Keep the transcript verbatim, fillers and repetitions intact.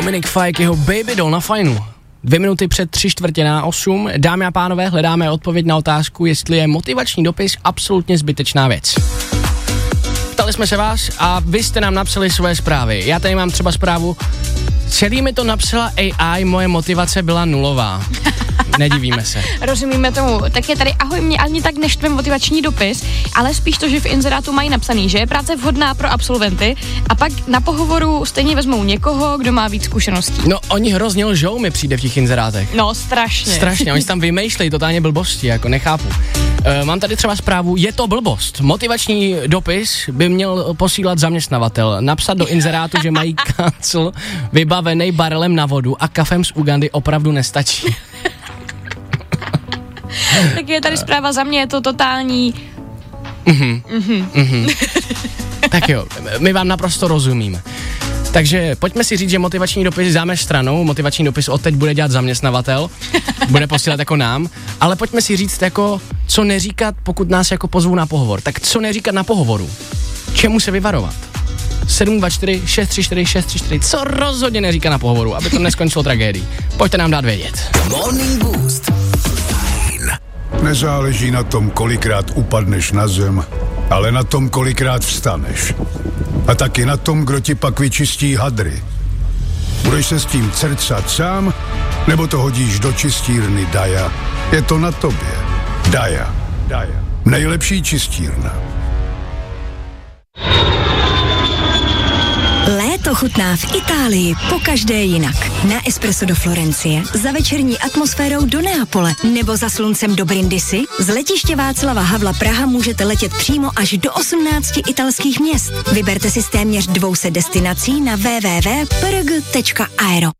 Dominik Fike, jeho Baby Doll na Fajnu. Dvě minuty před tři čtvrtě na osm. Dámy a pánové, hledáme odpověď na otázku, jestli je motivační dopis absolutně zbytečná věc. Ptali jsme se vás a vy jste nám napsali svoje zprávy. Já tady mám třeba zprávu, celý mi to napsala A I, moje motivace byla nulová. Nedivíme se. Rozumíme tomu. Tak je tady, ahoj, mě ani tak neštve motivační dopis, ale spíš to, že v inzerátu mají napsaný, že je práce vhodná pro absolventy a pak na pohovoru stejně vezmou někoho, kdo má víc zkušeností. No, oni hrozně lžou, mi přijde v těch inzerátech. No, strašně. Strašně, oni si tam vymýšlejí totálně blbosti, jako nechápu. E, mám tady třeba zprávu, je to blbost. Motivační dopis by měl posílat zaměstnavatel. Napsat do inzerátu, že mají kancel vybavený barelem na vodu a kafem z Ugandy opravdu nestačí. Tak je tady zpráva, za mě je to totální... Mhm, mhm, mhm. Tak jo, my vám naprosto rozumíme. Takže pojďme si říct, že motivační dopis dáme stranou, motivační dopis odteď bude dělat zaměstnavatel, bude posílat jako nám, ale pojďme si říct jako, co neříkat, pokud nás jako pozvou na pohovor. Tak co neříkat na pohovoru? Čemu se vyvarovat? sedm dva čtyři šest tři čtyři šest tři čtyři, co rozhodně neříkat na pohovoru, aby to neskončilo tragédií. Pojďte nám dát vědět. Morning Boost. Nezáleží na tom, kolikrát upadneš na zem, ale na tom, kolikrát vstaneš. A taky na tom, kdo ti pak vyčistí hadry. Budeš se s tím cercat sám, nebo to hodíš do čistírny Daja? Je to na tobě. Daja. Daja. Nejlepší čistírna. Léto chutná v Itálii pokaždé jinak. Na espresso do Florencie, za večerní atmosférou do Neapole nebo za sluncem do Brindisi. Z letiště Václava Havla Praha můžete letět přímo až do osmnácti italských měst. Vyberte si z téměř dvou set destinací na w w w tečka p r g tečka aero.